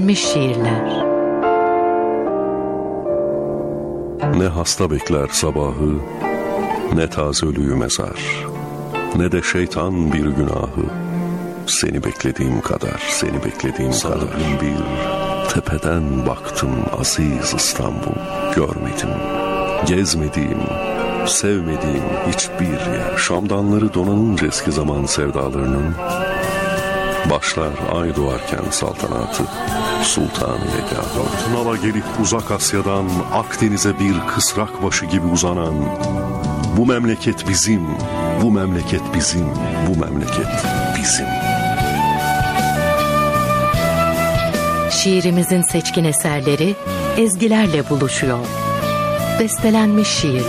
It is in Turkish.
Şiirler. Ne hasta bekler sabahı, ne taze ölüyü mezar, ne de şeytan bir günahı. Seni beklediğim kadar, seni beklediğim kadar. Bir tepeden baktım aziz İstanbul, görmedim, gezmediğim, sevmediğim hiçbir yer. Şamdanları donanınca eski zaman sevdalarının, başlar ay doğarken saltanatı, sultan-ı yegâhı. Fırtınala gelip uzak Asya'dan Akdeniz'e bir kısrak başı gibi uzanan, bu memleket bizim, bu memleket bizim, bu memleket bizim. Şiirimizin seçkin eserleri ezgilerle buluşuyor. Bestelenmiş şiirler.